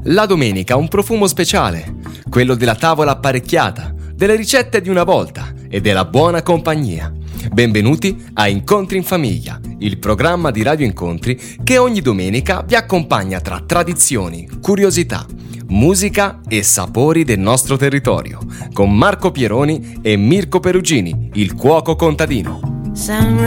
La domenica ha un profumo speciale, quello della tavola apparecchiata, delle ricette di una volta e della buona compagnia. Benvenuti a Incontri in Famiglia, il programma di Radio Incontri che ogni domenica vi accompagna tra tradizioni, curiosità, musica e sapori del nostro territorio, con Marco Pieroni e Mirko Perugini, il cuoco contadino. Some